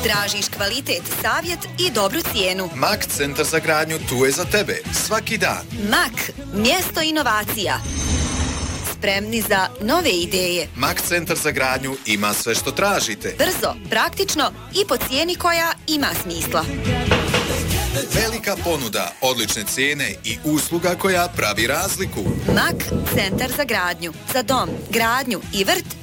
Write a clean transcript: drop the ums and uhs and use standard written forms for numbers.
Tražiš kvalitet, savjet i dobru cijenu. Mak Centar za gradnju tu je za tebe. Svaki dan. Mak, mjesto inovacija. Spremni za nove ideje. Mak Centar za gradnju ima sve što tražite. Brzo, praktično i po cijeni koja ima smisla. Velika ponuda, odlične cijene i usluga koja pravi razliku. Mak Centar za gradnju. Za dom, gradnju i vrt